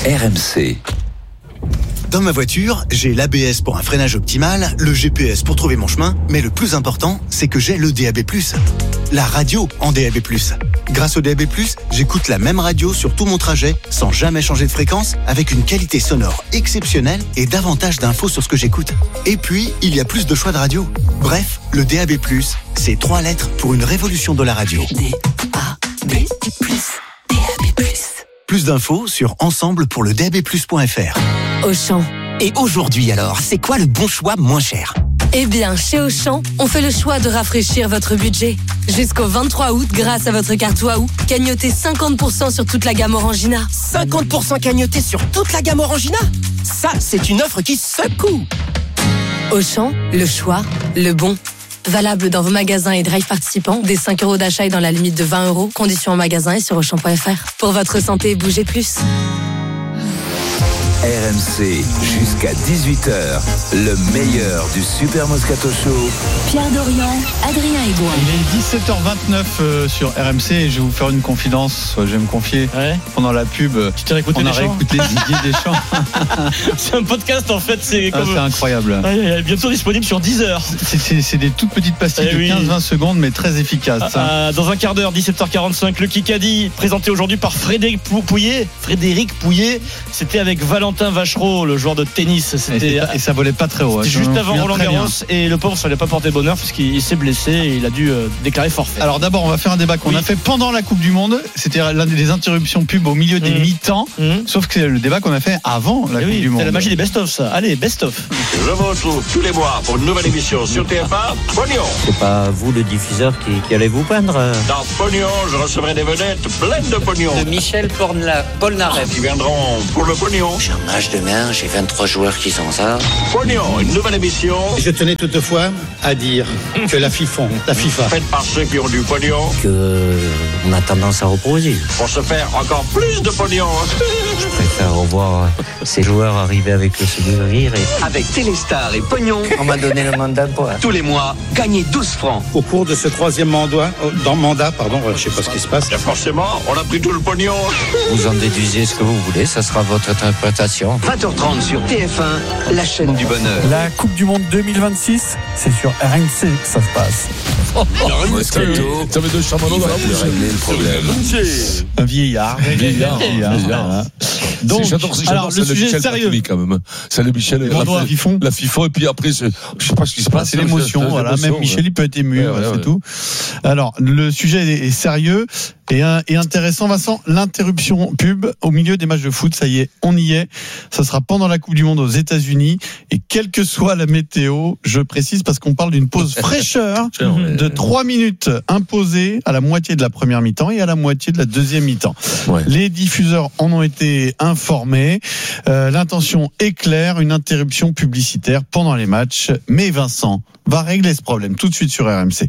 RMC. Dans ma voiture, j'ai l'ABS pour un freinage optimal, le GPS pour trouver mon chemin, mais le plus important, c'est que j'ai le DAB+. La radio en DAB+. Grâce au DAB+, j'écoute la même radio sur tout mon trajet, sans jamais changer de fréquence, avec une qualité sonore exceptionnelle et davantage d'infos sur ce que j'écoute. Et puis, il y a plus de choix de radio. Bref, le DAB+, c'est 3 lettres pour une révolution de la radio. DAB+, DAB+. Plus d'infos sur ensemblepourledabplus.fr. Auchan. Et aujourd'hui alors, c'est quoi le bon choix moins cher ? Eh bien, chez Auchan, on fait le choix de rafraîchir votre budget. Jusqu'au 23 août, grâce à votre carte Waouh, cagnotez 50% sur toute la gamme Orangina. 50% cagnoté sur toute la gamme Orangina ? Ça, c'est une offre qui secoue. Auchan, le choix, le bon. Valable dans vos magasins et drive participants, dès 5 € d'achat et dans la limite de 20 €. Conditions en magasin et sur Auchan.fr. Pour votre santé, bougez plus. RMC, jusqu'à 18h, le meilleur du Super Moscato Show. Pierre Dorian, Adrien Egoin. Il est 17h29 sur RMC et je vais vous faire une confidence. Je vais me confier pendant la pub. Tu t'es réécouté on a réécouté Didier Deschamps. C'est un podcast en fait. C'est incroyable. Bientôt disponible sur Deezer. C'est des toutes petites pastilles de 15-20 secondes mais très efficaces. Dans un quart d'heure, 17h45, le Kikadi présenté aujourd'hui par Frédéric Pouillet. C'était avec Valentin Vachereau, le joueur de tennis. Et ça volait pas très haut. C'était juste avant Roland Garros et le pauvre, ça n'allait pas porter bonheur puisqu'il s'est blessé et il a dû déclarer forfait. Alors d'abord, on va faire un débat qu'on a fait pendant la Coupe du Monde. C'était l'un des interruptions pub au milieu des mi-temps. Sauf que c'est le débat qu'on a fait avant la Coupe du Monde. C'est la magie des best-of, ça. Allez, best-of. Je vous retrouve tous les mois pour une nouvelle émission sur TF1, Pognon. C'est pas vous le diffuseur qui allez vous peindre. Dans Pognon, je recevrai des vedettes pleines de pognon. De Michel Polnareff. Qui viendront pour le pognon. J'ai un âge de mer, j'ai 23 joueurs qui sont ça. Pognon, une nouvelle émission. Je tenais toutefois à dire que la FIFA, faite par ceux qui ont du pognon. On a tendance à reposer. Pour se faire encore plus de pognon. Je préfère revoir ces joueurs arriver avec le sourire. Avec Téléstar et Pognon, on m'a donné le mandat pour tous les mois, gagner 12 francs. Au cours de ce troisième mandat, je sais pas ce qui se passe. Et forcément, on a pris tout le pognon. Vous en déduisez ce que vous voulez, ça sera votre interprétation. 20h30 sur TF1, la chaîne du bonheur. La Coupe du Monde 2026, c'est sur RMC que ça se passe. Moscato, ça met de chamallow dans la bouche. Régler le problème. Un vieillard. Donc, j'adore le sujet est sérieux quand même. C'est le Michel, la FIFA, et puis après, je sais pas ce qui se passe. C'est l'émotion, voilà. Même Michel, il peut être ému, c'est tout. Alors, le sujet est sérieux et intéressant. Vincent, l'interruption pub au milieu des matchs de foot, ça y est, on y est. Ça sera pendant la Coupe du Monde aux États-Unis. Et quelle que soit la météo, je précise parce qu'on parle d'une pause fraîcheur de 3 minutes imposée à la moitié de la première mi-temps et à la moitié de la deuxième mi-temps. Les diffuseurs en ont été informés. L'intention est claire, une interruption publicitaire pendant les matchs. Mais Vincent va régler ce problème tout de suite sur RMC.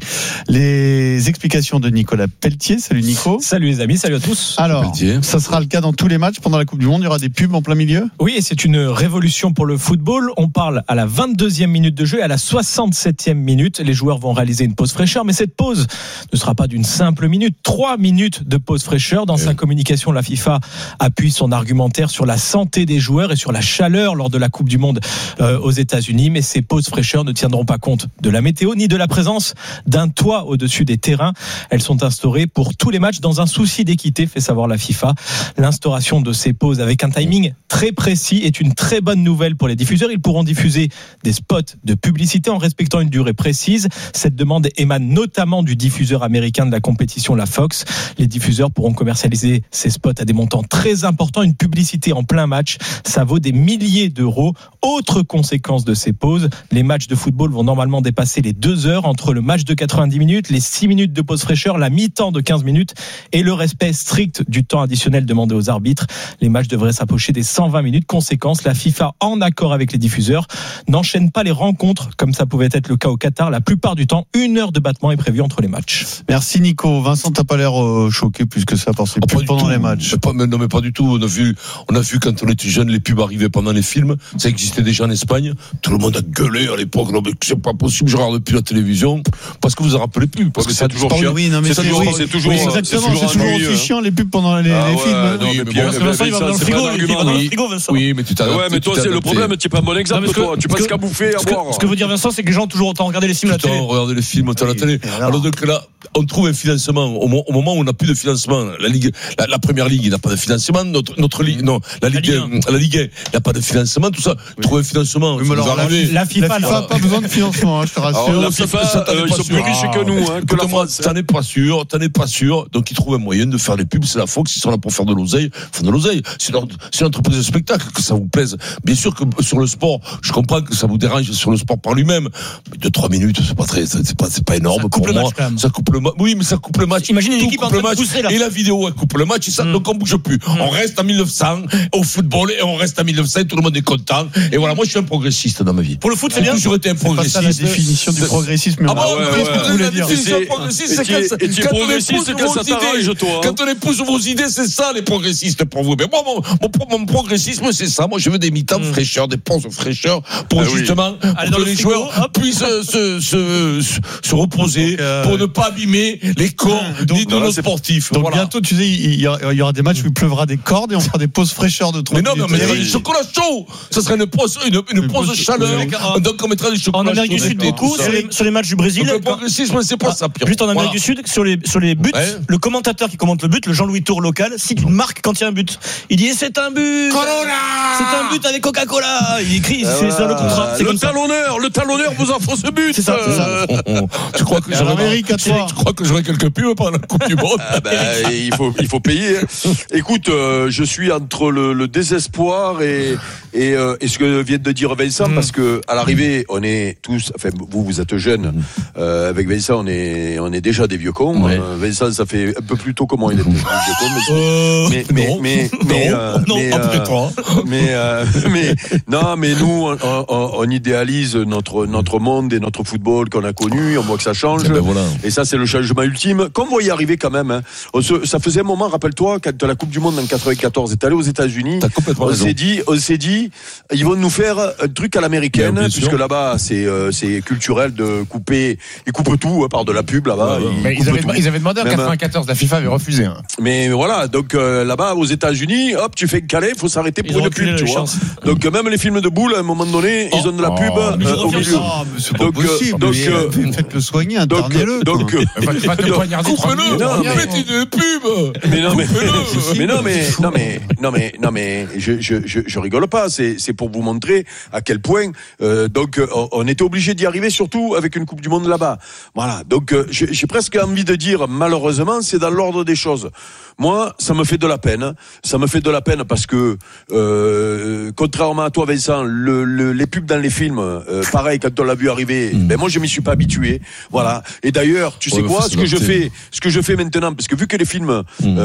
Les explications de Nicolas Pelletier. Salut Nico. Salut les amis, salut à tous. Alors, ça sera le cas dans tous les matchs pendant la Coupe du Monde. Il y aura des pubs en plein milieu. Oui, et c'est une révolution pour le football. On parle à la 22e minute de jeu et à la 67e minute. Les joueurs vont réaliser une pause fraîcheur, mais cette pause ne sera pas d'une simple minute. 3 minutes de pause fraîcheur. Dans sa communication, la FIFA appuie son argumentaire sur la santé des joueurs et sur la chaleur lors de la Coupe du Monde aux États-Unis. Mais ces pauses fraîcheurs ne tiendront pas compte de la météo ni de la présence d'un toit au-dessus des terrains. Elles sont instaurées pour tous les matchs dans un souci d'équité, fait savoir la FIFA. L'instauration de ces pauses avec un timing très précis est une très bonne nouvelle pour les diffuseurs. Ils pourront diffuser des spots de publicité en respectant une durée précise. Cette demande émane notamment du diffuseur américain de la compétition, la Fox. Les diffuseurs pourront commercialiser ces spots à des montants très importants. Une publicité en plein match, ça vaut des milliers d'euros. Autre conséquence de ces pauses, les matchs de football vont normalement dépasser les 2 heures entre le match de 90 minutes, les 6 minutes de pause fraîcheur, la mi-temps de 15 minutes et le respect strict du temps additionnel demandé aux arbitres. Les matchs devraient s'approcher des 120 minutes. Conséquence, la FIFA, en accord avec les diffuseurs, n'enchaîne pas les rencontres comme ça pouvait être le cas au Qatar. La plupart du temps, 1 heure de battement est prévue entre les matchs. Merci Nico. Vincent, t'as pas l'air choqué plus que ça par ces pubs pendant les matchs. Non mais pas du tout. On a vu quand on était jeune les pubs arrivaient pendant les films. Ça existait déjà en Espagne. Tout le monde a gueulé à l'époque. Non mais c'est pas possible, je regarde plus la télévision parce que vous en rappelez plus. Parce que c'est toujours chiant. Oui, non, mais c'est toujours exactement, c'est toujours aussi chiant les pubs pendant les films. Non, mais bon, Vincent, il va dans le frigo, Vincent. Oui, mais tu t'adaptes. Ouais, mais toi, c'est le problème, tu n'es pas un bon exemple, toi. Tu passes qu'à bouffer, à boire. Ce que veut dire Vincent, c'est que les gens ont toujours autant regardé les films à la télé. Regarder les films à la télé. Alors donc là, on trouve un financement. Au moment où on n'a plus de financement, la première ligue, il n'a pas de financement. Notre ligue, non, la Ligue 1, il n'y a pas de financement. Tout ça, trouve un financement. La FIFA n'a pas besoin de financement, je te rassure. La FIFA, ils sont plus riches que nous, que la France. T'en es pas sûr. Donc ils trouvent un moyen de faire les pubs. C'est la Fox, ils sont là pour faire de l'oseille. C'est l'entreprise de spectacle, que ça vous plaise. Bien sûr que sur le sport, je comprends que ça vous dérange sur le sport par lui-même. Mais 2-3 minutes, c'est pas énorme pour moi. Ça coupe le match. Oui, mais ça coupe le match. Imaginez une équipe en train de pousser là. Et la vidéo, elle coupe le match. Et ça, donc on bouge plus. On reste à 1900 au football et on reste à 1900. Tout le monde est content. Et voilà, moi je suis un progressiste dans ma vie. Pour le foot, c'est bien. J'aurais été un progressiste. C'est pas ça la définition du progressisme. Ah bon, qu'est-ce que vous voulez dire? Et tu es progressiste quand ça t'arrange, toi. Quand on épouse vos idées, c'est ça les progressistes pour vous. Mais moi, mon progressisme, c'est ça. Moi, je veux des mi-temps de fraîcheur, des pauses de fraîcheur pour justement que les joueurs puissent se reposer, pour ne pas abîmer les corps de nos sportifs. Donc bientôt, tu sais, il y aura des matchs où il pleuvra des cordes et on fera des pauses fraîcheurs de 3 minutes. Mais non, mais chocolat chaud. Ça serait une pause de chaleur. Donc on mettra des chocolats. En Amérique du Sud, beaucoup sur les matchs du Brésil. Le progressisme, c'est pas ça. Juste en Amérique du Sud, sur les buts, le commentateur qui commente le but, le Jean-Louis Tour local, cite une marque quand il y a un but. Il dit c'est un but. C'est un but avec Coca-Cola. Il écrit c'est ça le contrat. Le talonneur vous offre ce but. C'est ça. Tu crois que j'aurais quelques pubs pendant la Coupe du Monde? Il faut payer. Écoute, je suis entre le désespoir et ce que vient de dire Vincent, parce que à l'arrivée, on est tous, enfin vous êtes jeunes, avec Vincent on est déjà des vieux cons. Ouais. Vincent, ça fait un peu plus tôt comment il était vieux con, mais nous on idéalise notre monde et notre football qu'on a connu, on voit que ça change. Et ça c'est le changement ultime. Comme vous y arrivez quand même, ça faisait un moment, rappelle-toi, quand la Coupe du Monde en 94 est allée aux États-Unis, on s'est dit ils vont nous faire un truc à l'américaine, puisque là-bas c'est culturel de couper, ils coupent tout par de la pub là-bas. Mais ils avaient demandé en 94, la FIFA avait refusé. Mais voilà, donc là-bas aux États-Unis, hop, tu fais caler, il faut s'arrêter pour une pub, tu vois. Donc même les films de boules, à un moment donné, ils ont de la pub au milieu. C'est pas possible. Donc faites-le soigner, internez-le. Donc va te poignarder 30 minutes. Faites une pub. Mais je rigole pas. C'est pour vous montrer à quel point. Donc on était obligé d'y arriver, surtout avec une Coupe du Monde là-bas. Voilà. Donc j'ai presque envie de dire, malheureusement, c'est dans l'ordre des choses. Moi, ça me fait de la peine. Ça me fait de la peine parce que, contrairement à toi, Vincent, les pubs dans les films, pareil, quand on l'a vu arriver, ben moi, je m'y suis pas habitué. Voilà. Et d'ailleurs, tu sais quoi, ce que je fais maintenant, parce que vu que les films,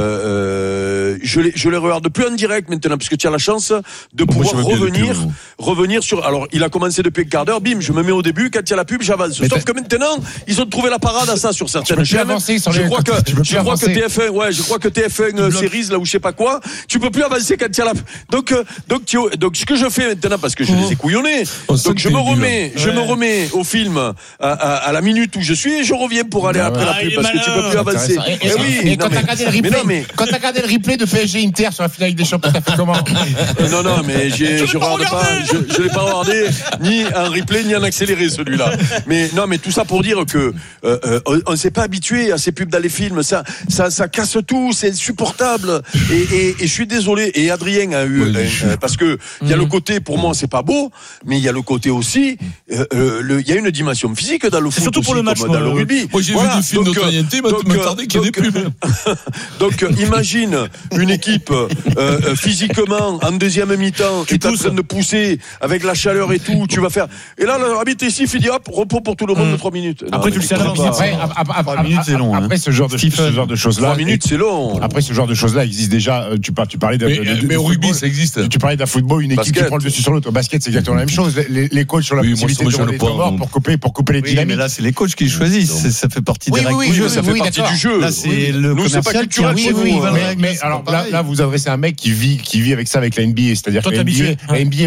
je les regarde plus en direct maintenant, parce que tu as la chance de pouvoir revenir sur. Alors, il a commencé depuis un quart d'heure, bim, je me mets au début, quand il y a la pub, j'avance. Sauf que maintenant, ils ont trouvé la parade à ça sur certaines chaînes. Je crois que TF1, ouais, je crois que TF1 Series, là où je sais pas quoi, tu peux plus avancer quand il y a la. Donc ce que je fais maintenant, parce que je les ai couillonnés, donc je me remets au film à la minute où je suis et je reviens pour aller après la pub, parce que tu peux plus avancer. Et quand t'as regardé le replay de PSG Inter sur la finale des Champions, t'as fait comment? Non, mais je regarde pas, je l'ai pas regardé ni en replay ni en accéléré celui-là. Mais non, mais tout ça pour dire que on s'est pas habitué à ces pubs dans les films, ça casse tout, c'est insupportable. Et je suis désolé. Et Adrien a eu parce que il y a le côté, pour moi c'est pas beau, mais il y a le côté aussi, il y a une dimension physique dans le foot, surtout pour aussi, le match, dans le rugby. Moi j'ai vu du film d'Otanienté, mais tardé qu'il y ait des pubs. Donc imagine une équipe physiquement en deuxième mi-temps, tu es en train de pousser avec la chaleur et tout, tu vas faire. Et là l'arbitre ici il dit hop, repos pour tout le monde de 3 minutes. Après tu le sais à l'avance. 3 minutes c'est long. Après ce genre de choses là. 3 minutes c'est long. Après ce genre de choses là existe déjà. Tu parlais mais au rugby ça existe. Tu parlais d'un football, une équipe qui prend le dessus sur l'autre. Au basket c'est exactement la même chose. Les coachs sur la possibilité de donner les temps morts pour couper les dynamiques. Mais là c'est les coachs qui choisissent. Ça fait partie des règles du jeu. Ça fait partie du jeu. Là c'est le commercial qui arrive. Mais alors là vous adressez un mec qui vit avec ça, avec la NBA, c'est-à-dire que la NBA le match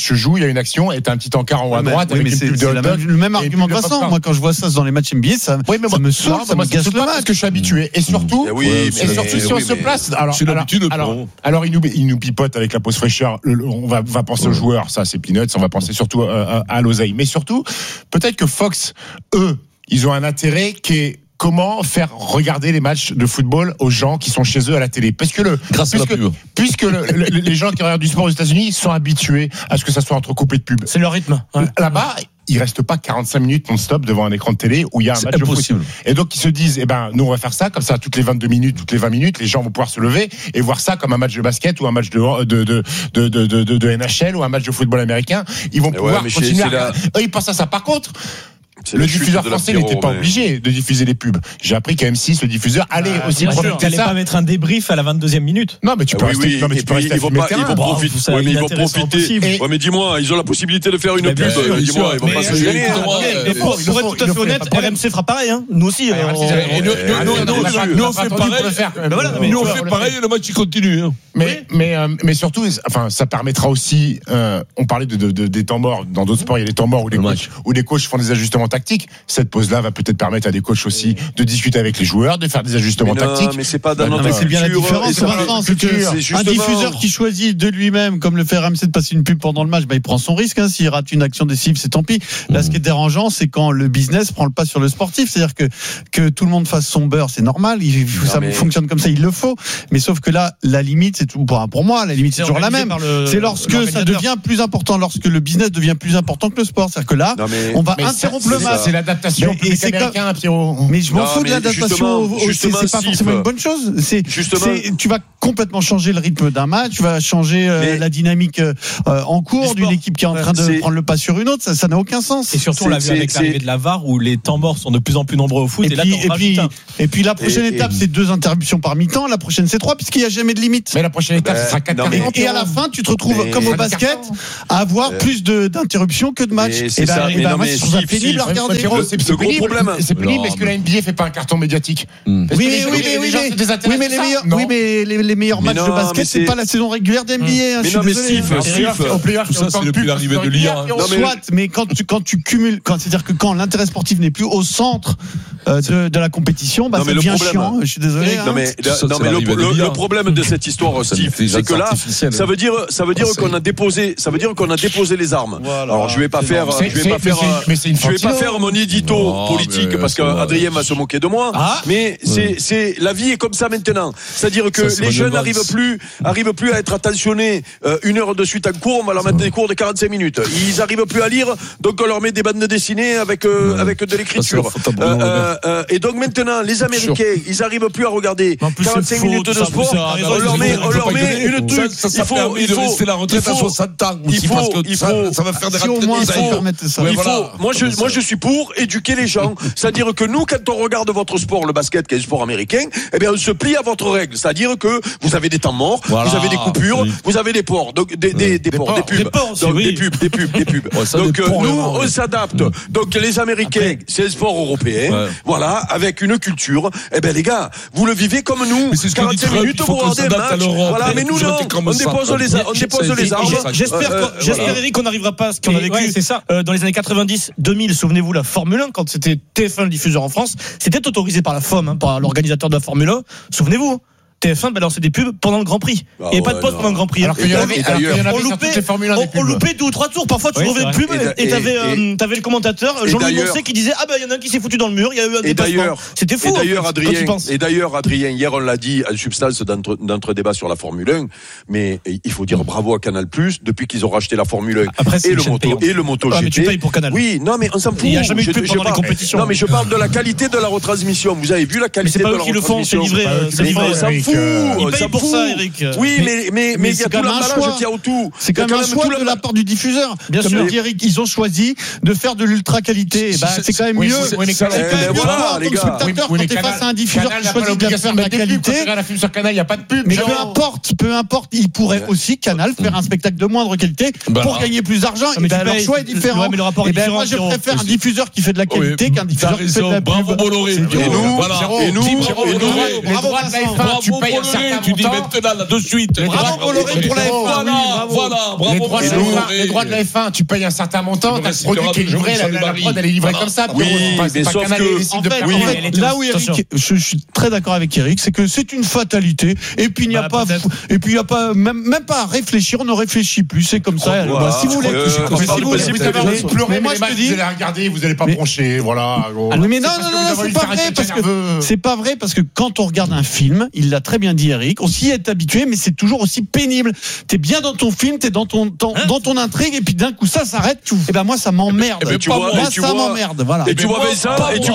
se joue, il y a une action, et t'as un petit encart en haut à droite avec une pub de hot dog. Le même argument de Vincent. Moi, quand je vois ça dans les matchs NBA, ça me saoule, ça me gâche le match. Parce que je suis habitué. Et surtout, si on se place, alors il nous pipote avec la pause fraîcheur. On va penser aux joueurs, ça c'est peanuts. On va penser surtout à l'oseille. Mais surtout, peut-être que Fox, eux, ils ont un intérêt qui est comment faire regarder les matchs de football aux gens qui sont chez eux à la télé. Puisque les gens qui regardent du sport aux États-Unis sont habitués à ce que ça soit entrecoupé de pubs. C'est leur rythme. Ouais. Là-bas, il reste pas 45 minutes non-stop devant un écran de télé où il y a un match de foot. Et donc ils se disent, nous on va faire ça comme ça toutes les 22 minutes, toutes les 20 minutes, les gens vont pouvoir se lever et voir ça comme un match de basket ou un match de NHL ou un match de football américain. Ils vont pouvoir continuer. Eux, ils pensent à ça. Par contre, le diffuseur français n'était pas obligé de diffuser les pubs. J'ai appris qu'à M6, le diffuseur allait aussi profiter de ça. Tu n'allais pas mettre un débrief à la 22e minute. Non, mais tu peux rester. Ils vont profiter. Oui, mais ils vont profiter. Ouais, mais dis-moi, ils ont la possibilité de faire une pub. Dis-moi, ils vont pas se gêner. Pour être tout à fait honnête, RMC fera pareil. Nous aussi. Nous on fait pareil. Nous on fait pareil et le match il continue. Mais surtout, ça permettra aussi. On parlait des temps morts. Dans d'autres sports, il y a des temps morts où les coachs font des ajustements tactique. Cette pause-là va peut-être permettre à des coachs aussi de discuter avec les joueurs, de faire des ajustements tactiques. Mais c'est pas dans notre c'est bien la différence. C'est un diffuseur qui choisit de lui-même, comme le fait RMC, de passer une pub pendant le match, il prend son risque. S'il rate une action décisive, c'est tant pis. Là, ce qui est dérangeant, c'est quand le business prend le pas sur le sportif. C'est-à-dire que tout le monde fasse son beurre, c'est normal. Ça fonctionne comme ça, il le faut. Mais sauf que là, la limite, c'est tout. Pour moi, la limite, c'est toujours la même. C'est lorsque ça devient plus important, lorsque le business devient plus important que le sport. C'est-à-dire que là, on va interrompre le match. C'est l'adaptation public américain, Pierrot. Mais je m'en fous de l'adaptation. C'est pas forcément une bonne chose. Tu vas complètement changer le rythme d'un match, tu vas changer la dynamique en cours d'une équipe qui est en train de prendre le pas sur une autre. Ça n'a aucun sens. Et surtout, on l'a vu avec l'arrivée de la VAR où les temps morts sont de plus en plus nombreux au foot. Et puis la prochaine étape, c'est 2 interruptions par mi-temps. La prochaine, c'est 3, puisqu'il n'y a jamais de limite. Mais la prochaine étape, ce sera 4 Et à la fin, tu te retrouves comme au basket à avoir plus d'interruptions que de matchs. Et moi, je trouve ça pénible à regarder. Le gros problème, c'est pénible parce que la NBA fait pas un carton médiatique. Oui, mais les meilleurs matchs de basket, c'est pas la saison régulière de NBA. Mais non, mais Steve, tout ça, c'est depuis l'arrivée de l'IA. Soit, mais quand tu cumules, c'est-à-dire que quand l'intérêt sportif n'est plus au centre de la compétition, ça devient chiant. Je suis désolé. Non, mais le problème de cette histoire, Steve, c'est que là, ça veut dire qu'on a déposé les armes. Alors, je vais pas faire mon édito politique parce qu'Adrien va se moquer de moi. Mais c'est la vie est comme ça maintenant. C'est-à-dire que les jeunes n'arrivent plus à être attentionnés 1 heure de suite en cours. On va leur mettre des cours de 45 minutes. Ils n'arrivent plus à lire, donc on leur met des bandes dessinées avec de l'écriture. Et donc maintenant, les Américains, ils n'arrivent plus à regarder 45 minutes de sport. On leur met une truc. Ça permet de rester la retraite à 60 ans. Ça va faire des Moi, je suis pour éduquer les gens. C'est-à-dire que nous, quand on regarde votre sport, le basket, qui est le sport américain, on se plie à votre règle. C'est-à-dire que vous avez des temps morts, vous avez des coupures, vous avez des ports, donc des pubs. Des pubs. Donc nous, on s'adapte. Donc les Américains, c'est le sport européen. Voilà, avec une culture. Les gars, vous le vivez comme nous. 45 minutes pour avoir des matchs. Voilà, mais nous, non. On dépose les armes. J'espère, Eric, qu'on n'arrivera pas à ce qu'on a vécu dans les années 90-2000. Souvenez-vous, la Formule 1, quand c'était TF1 le diffuseur en France, c'était autorisé par la FOM, par l'organisateur de la Formule 1. Souvenez-vous, TF1 balançait des pubs pendant le Grand Prix. Il n'y avait pas de pause pendant le Grand Prix. Alors qu'il y en avait on loupait 2 ou 3 tours. Parfois, tu revenais de pub et t'avais le commentateur, Jean-Louis Moncet, qui disait il y en a un qui s'est foutu dans le mur, il y a eu un dépassement. C'était fou. Et d'ailleurs, Adrien, hier, on l'a dit à substance dans notre débat sur la Formule 1, mais il faut dire bravo à Canal+, depuis qu'ils ont racheté la Formule 1 et le MotoGP. Mais tu payes pour Canal. Oui, non, mais on s'en fout. Il n'y a jamais eu de pub pendant les compétitions. Non, mais je parle de la qualité de la retransmission. Vous avez vu la qualité de la retransmission. C'est pas eux qui le font, c'est livré. On s'en fout. Il paye pour ça, Eric. Oui, mais il y a tout l'emballage qui a autour. C'est quand même un choix de la part du diffuseur. Bien sûr. Comme dit Eric, ils ont choisi de faire de l'ultra qualité. C'est quand même mieux. C'est quand même mieux en tant que spectateur quand t'es face à un diffuseur qui choisit de faire de la qualité. Sur Canal, il n'y a pas de pub. Mais peu importe, il pourrait aussi Canal faire un spectacle de moindre qualité pour gagner plus d'argent. Leur choix est différent. Moi, je préfère un diffuseur qui fait de la qualité qu'un diffuseur qui fait de la pub. Bravo Bolloré. Et nous, les droits de la F1, tu bravo Bolloré, tu dis maintenant là de suite. Bravo Bolloré pour la F1. Voilà, bravo. Les droits de la F1 tu payes un certain montant, t'as le produit qui est livré, la prod elle est livrée comme ça. Oui, mais sauf que là où Eric, je suis très d'accord avec Eric, c'est que c'est une fatalité. Et puis il n'y a pas, même pas à réfléchir. On ne réfléchit plus. C'est comme ça. Si vous voulez, mais moi je te dis, vous allez regarder, vous allez pas broncher, voilà. Mais non, c'est pas vrai parce que quand on regarde un film, il l'a très bien dit Eric, on s'y est habitué, mais c'est toujours aussi pénible. T'es bien dans ton film, t'es dans ton intrigue, et puis d'un coup ça s'arrête. Et ben moi ça m'emmerde. Moi ça m'emmerde. Voilà. Et tu vois Vincent.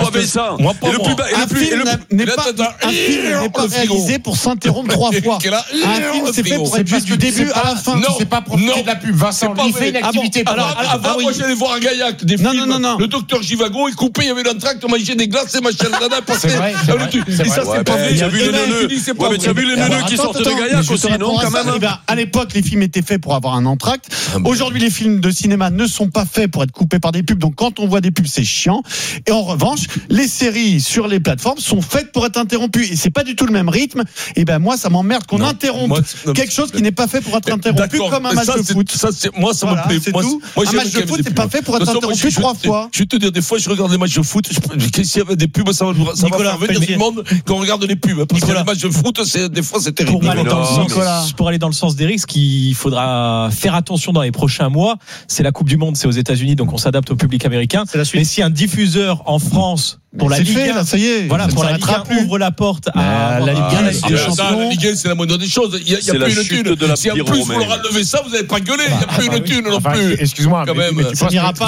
Un film n'est pas réalisé pour s'interrompre 3 fois. Un film c'est fait pour être juste du début à la fin. C'est pas profiter de la pub. Vincent, il fait une activité. Avant, moi j'allais voir un Gaillac des films. Le docteur Givago, il coupait, il y avait l'entracte, on mangeait des glaces et machin. C'est vrai. Et ça c'est pas vrai. Tu as vu les neuneux qui sortent de Gaillac aussi, non quand même. À l'époque, les films étaient faits pour avoir un entracte. Aujourd'hui, les films de cinéma ne sont pas faits pour être coupés par des pubs. Donc, quand on voit des pubs, c'est chiant. Et en revanche, les séries sur les plateformes sont faites pour être interrompues. Et c'est pas du tout le même rythme. Et ben, moi, ça m'emmerde qu'on interrompe quelque chose qui n'est pas fait pour être interrompu, comme un match de foot. Moi, ça me plaît. Un match de foot n'est pas fait pour être interrompu 3 fois. Je vais te dire, des fois, je regarde les matchs de foot. S'il y avait des pubs, ça va faire venir du monde quand on regarde les pubs. Parce que les matchs de foot, des fois, c'est terrible. Pour aller dans le sens d'Eric, ce qu'il faudra faire attention dans les prochains mois, c'est la Coupe du Monde, c'est aux États-Unis, donc on s'adapte au public américain. Mais si un diffuseur en France pour la Ligue 1, ça y est. Voilà, pour la Ligue 1 ouvre la porte à la Ligue 1, la Ligue des Champions. La Ligue 1, c'est la moindre des choses. Il y a plus une thune. Si en plus vous leur enlevez ça, vous n'allez pas gueuler. Il n'y a plus une thune non plus. Excuse-moi, mais ça n'ira pas.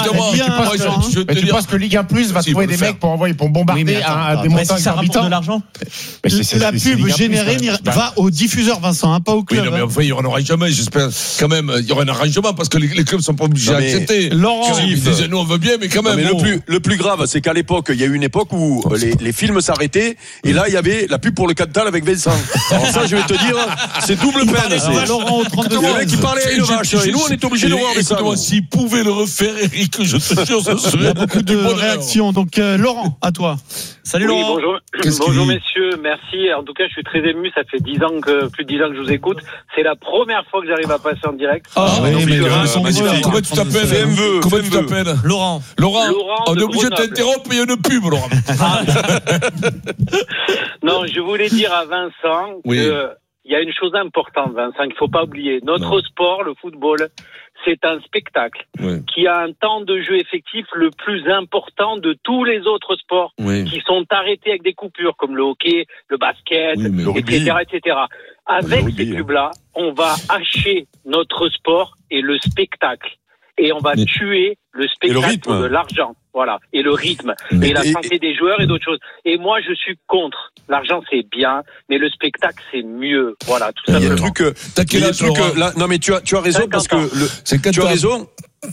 Tu penses que Ligue 1 Plus va trouver des mecs pour bombarder des montants exorbitants de l'argent? La pub générée va aux diffuseurs, Vincent, pas au club. Oui, mais enfin, il n'y en aura jamais. J'espère quand même. Il y aura un arrangement parce que les clubs ne sont pas obligés d'accepter. Laurent, nous on veut bien, mais quand même. Le plus grave, c'est qu'à l'époque, il y a eu une époque où les films s'arrêtaient et là il y avait la pub pour le Cantal avec Vincent. Alors ça je vais te dire, c'est double peine. Laurent au 32. Le mec qui parlait à une vache et nous on est obligés de voir ça. S'il pouvait le refaire, Eric, je te jure, ce serait. Il y a beaucoup de réactions. Donc Laurent, à toi. Salut Laurent. Bonjour messieurs, merci. En tout cas, je suis très ému. Ça fait plus de 10 ans que je vous écoute. C'est la première fois que j'arrive à passer en direct. Comment tu t'appelles? Comment tu t'appelles? Laurent. On est obligé de t'interrompre. Il y a une pub, Laurent. Non, je voulais dire à Vincent que il y a une chose importante, Vincent, qu'il ne faut pas oublier. Notre sport, le football, c'est un spectacle qui a un temps de jeu effectif le plus important de tous les autres sports qui sont arrêtés avec des coupures, comme le hockey, le basket, etc. Avec ces pubs-là, on va hacher notre sport et le spectacle. Et on va tuer le spectacle de l'argent. Voilà. Et le rythme. Et la santé des joueurs et d'autres choses. Et moi, je suis contre. L'argent, c'est bien, mais le spectacle, c'est mieux. Voilà, tout ça. Il y a un truc, là, non, mais tu as raison parce que tu as raison.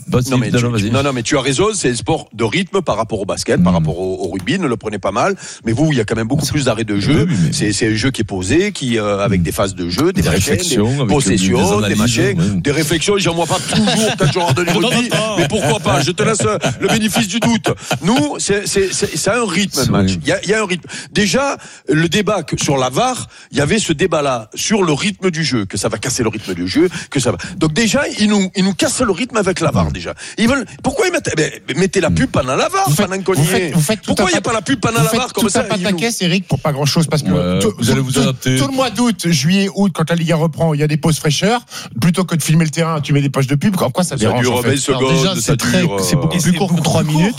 Non, mais tu as raison, c'est un sport de rythme par rapport au basket, par rapport au rugby, ne le prenez pas mal. Mais vous, il y a quand même beaucoup plus d'arrêts de jeu. C'est un jeu qui est posé, avec des phases de jeu, des réflexions, des possessions, des machins, des réflexions. J'en vois pas toujours quand je rentre du rugby, mais pourquoi pas? Je te laisse le bénéfice du doute. Nous, c'est un rythme, le match. Il y a un rythme. Déjà, le débat sur la VAR, il y avait ce débat-là sur le rythme du jeu, que ça va casser le rythme du jeu, que ça va. Donc déjà, ils nous cassent le rythme avec la VAR. Déjà. Pourquoi ils mettez la pub pendant la VAR pendant qu'on y est? Pourquoi il n'y a pas la pub pendant la VAR comme ça? Pas ta caisse, Eric, pour pas grand chose parce que vous allez vous adapter. Tout le mois d'août, juillet, août, quand la Ligue 1 reprend, il y a des pauses fraîcheur. Plutôt que de filmer le terrain, tu mets des poches de pub. En quoi ça dérange? Ça dure 20 secondes. C'est beaucoup plus court que 3 minutes.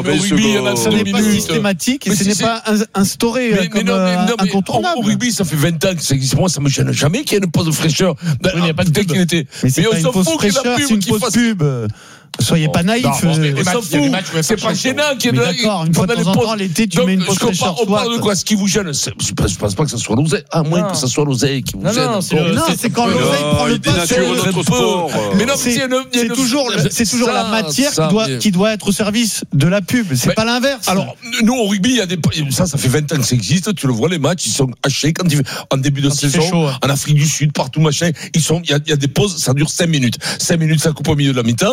Ce n'est pas systématique et ce n'est pas instauré comme incontournable. Au rugby, ça fait 20 ans que ça existe. Moi, ça me gêne jamais qu'il y ait une pause de fraîcheur. Il n'y a pas de pub. Mais c'est pas une pause fraîcheur, c'est une pause pub. Soyez pas naïfs. C'est pas gênant qu'il y ait d'accord, une fois de temps en temps, l'été, tu mets une pause fraîcheur. On parle de quoi? Ce qui vous gêne, je pense pas que ça soit l'oseille. À moins que ça soit l'oseille qui vous gêne. Non, c'est quand l'oseille prend le pas sur notre sport. Mais non, c'est toujours la matière qui doit être au service de la pub. C'est pas l'inverse. Alors, nous, au rugby, il y a des, ça fait 20 ans que ça existe. Tu le vois, les matchs, ils sont hachés en début de saison. En Afrique du Sud, partout, machin. Il y a des pauses, ça dure 5 minutes. 5 minutes, ça coupe au milieu de la mi-temps.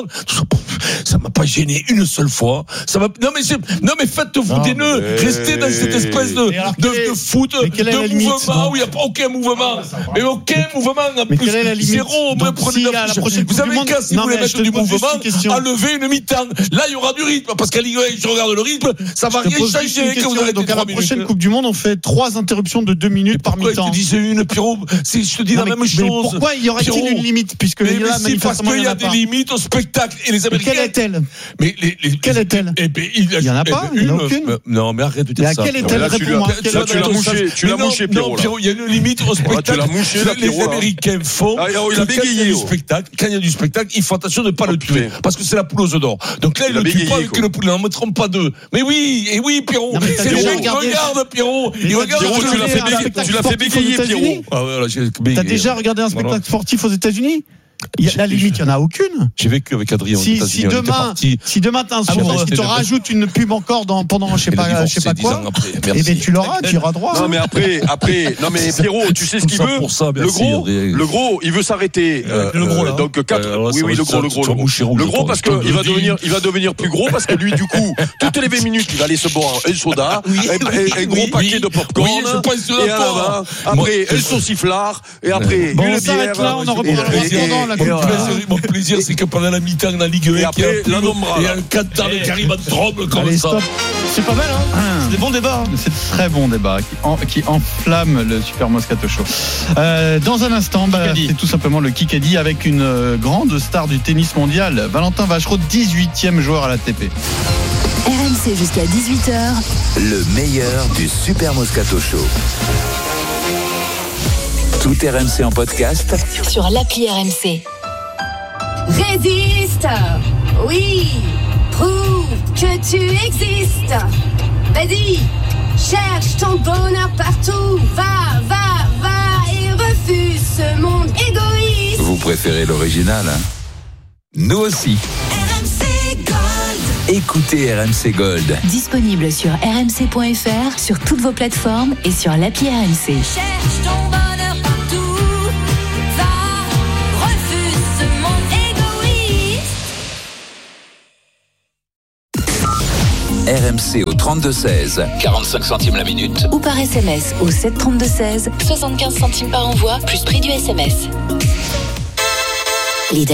ça m'a pas gêné une seule fois. Non mais faites-vous des nœuds. Restez dans cette espèce de foot, de mouvement où il n'y a pas aucun mouvement. Mais aucun mouvement. Mais quelle est la limite? Zéro. Vous avez qu'à, si vous voulez mettre du mouvement, enlever une mi-temps. Là, il y aura du rythme. Parce qu'à Ligue 1, je regarde le rythme, ça va rien changer. Donc à la prochaine Coupe du Monde, on fait 3 interruptions de 2 minutes par mi-temps. Je te disais une, Pierrot. Je te dis la même chose. Pourquoi y aurait-il une limite? Puisque parce qu'il y a des limites au spectacle. Et les Américains. Quelle est-elle? Quelle est-elle? Il n'y en a pas? Il n'y en a aucune? Non, mais arrête de dire ça. Quelle est-elle? Réponds-moi. Tu l'as mouché, Pierrot. Il y a une limite au spectacle. Les Américains font. Quand il y a du spectacle, il faut attention de ne pas le tuer. Parce que c'est la poule aux ors. Donc là, il ne le tue pas avec le poulet. N'en mettront pas deux. Mais oui, Pierrot. C'est les gens qui regardent, Pierrot. Tu l'as fait bégayer, Pierrot. T'as déjà regardé un spectacle sportif aux États-Unis? La limite, il n'y en a aucune. J'ai vécu avec Adrien. Si demain t'as un sourd qui te rajoute une pub encore pendant je sais pas quoi, et ben tu l'auras, tu iras droit. Non mais après, non mais Pierrot, tu sais ce qu'il veut. Le gros, il veut s'arrêter. Le gros là. Donc 4. Oui, le gros parce que il va devenir plus gros parce que lui du coup, toutes les 20 minutes, il va aller se boire un soda, un gros paquet de popcorn. Et après un sauciflard et après une bière. Là, on en reprend. Mon plaisir, c'est que pendant la mi-temps dans la Ligue 1, il y a un Qatar de Karim Adroble comme ça. Stop. C'est pas mal, hein. C'est des bons débats. C'est de très bons débats qui enflamment le Super Moscato Show. Dans un instant, c'est tout simplement le Kikadi avec une grande star du tennis mondial, Valentin Vacherot, 18e joueur à l'ATP. RMC jusqu'à 18h. Le meilleur du Super Moscato Show. Tout RMC en podcast sur l'appli RMC. Résiste, oui, prouve que tu existes. Vas-y, cherche ton bonheur partout. Va et refuse ce monde égoïste. Vous préférez l'original, hein? Nous aussi. RMC Gold. Écoutez RMC Gold. Disponible sur rmc.fr, sur toutes vos plateformes et sur l'appli RMC. Cherche ton bonheur partout. Va, refuse ce monde égoïste. RMC au 32-16, 45 centimes la minute. Ou par SMS au 732-16, 75 centimes par envoi, plus prix du SMS. Lidl.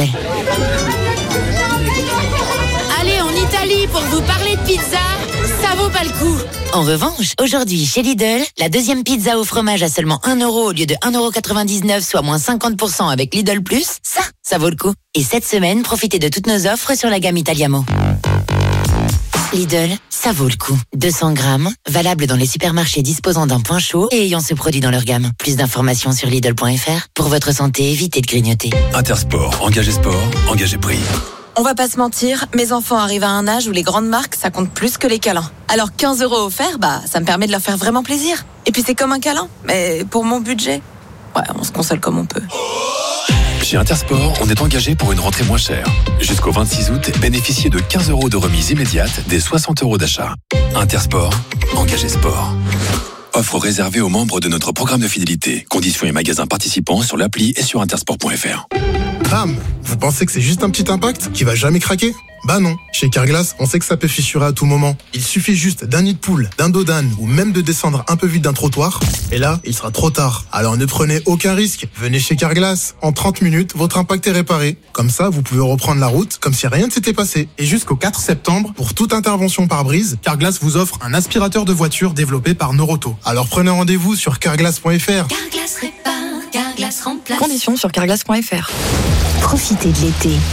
Allez en Italie pour vous parler de pizza, ça vaut pas le coup. En revanche, aujourd'hui chez Lidl, la deuxième pizza au fromage à seulement 1 € au lieu de 1,99 €, soit moins 50% avec Lidl+, ça vaut le coup. Et cette semaine, profitez de toutes nos offres sur la gamme Italiamo. Lidl, ça vaut le coup. 200 grammes, valable dans les supermarchés disposant d'un point chaud et ayant ce produit dans leur gamme. Plus d'informations sur Lidl.fr. Pour votre santé, évitez de grignoter. Intersport, engagé sport, engagé prix. On va pas se mentir, mes enfants arrivent à un âge où les grandes marques, ça compte plus que les câlins. Alors 15 € offerts, ça me permet de leur faire vraiment plaisir. Et puis c'est comme un câlin, mais pour mon budget, on se console comme on peut. Chez Intersport, on est engagé pour une rentrée moins chère. Jusqu'au 26 août, bénéficiez de 15 € de remise immédiate des 60 € d'achat. Intersport, engagé sport. Offre réservée aux membres de notre programme de fidélité. Conditions et magasins participants sur l'appli et sur intersport.fr. Bam! Vous pensez que c'est juste un petit impact qui va jamais craquer? Bah non. Chez Carglass, on sait que ça peut fissurer à tout moment. Il suffit juste d'un nid de poule, d'un dos d'âne ou même de descendre un peu vite d'un trottoir. Et là, il sera trop tard. Alors ne prenez aucun risque. Venez chez Carglass. En 30 minutes, votre impact est réparé. Comme ça, vous pouvez reprendre la route comme si rien ne s'était passé. Et jusqu'au 4 septembre, pour toute intervention par brise, Carglass vous offre un aspirateur de voiture développé par Noroto. Alors prenez rendez-vous sur carglass.fr. Carglass répare, Carglass remplace. Conditions sur carglass.fr. Profitez de l'été